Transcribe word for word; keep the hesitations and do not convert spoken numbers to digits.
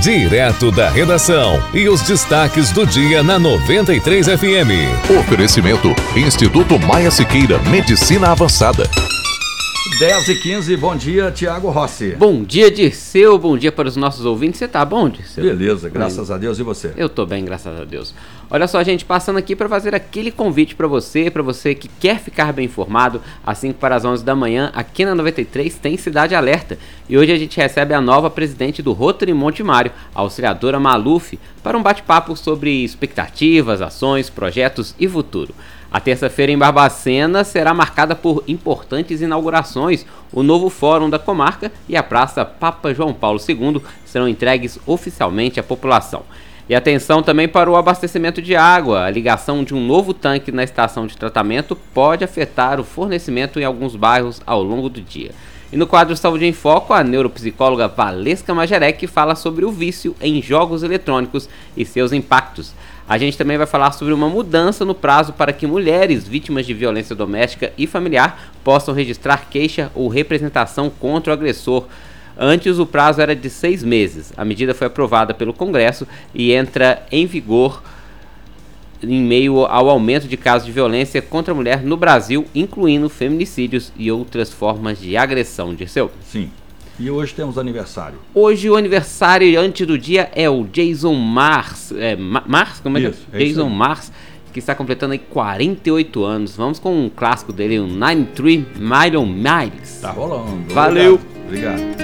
direto da redação e os destaques do dia na noventa e três F M. Oferecimento Instituto Maia Siqueira, Medicina Avançada. dez e quinze, bom dia, Tiago Rossi. Bom dia, Dirceu, bom dia para os nossos ouvintes. Você tá bom, Dirceu? Beleza, graças bem. a Deus, e você? Eu tô bem, graças a Deus. Olha só, gente, passando aqui para fazer aquele convite para você, para você que quer ficar bem informado, às cinco para as onze da manhã, aqui na noventa e três tem Cidade Alerta. E hoje a gente recebe a nova presidente do Rotary Monte Mário, a auxiliadora Maluf, para um bate-papo sobre expectativas, ações, projetos e futuro. A terça-feira em Barbacena será marcada por importantes inaugurações. O novo Fórum da Comarca e a Praça Papa João Paulo segundo serão entregues oficialmente à população. E atenção também para o abastecimento de água. A ligação de um novo tanque na estação de tratamento pode afetar o fornecimento em alguns bairros ao longo do dia. E no quadro Saúde em Foco, a neuropsicóloga Valesca Majerec fala sobre o vício em jogos eletrônicos e seus impactos. A gente também vai falar sobre uma mudança no prazo para que mulheres vítimas de violência doméstica e familiar possam registrar queixa ou representação contra o agressor. Antes, o prazo era de seis meses. A medida foi aprovada pelo Congresso e entra em vigor em meio ao aumento de casos de violência contra a mulher no Brasil, incluindo feminicídios e outras formas de agressão. Dirceu? Sim. E hoje temos aniversário. Hoje o aniversário antes do dia é o Jason Mars. É, Mars? Como é que isso, é? é Jason Mars, que está completando aí quarenta e oito anos. Vamos com um clássico dele, o noventa e três Million Miles. Tá rolando. Valeu. Obrigado. Obrigado.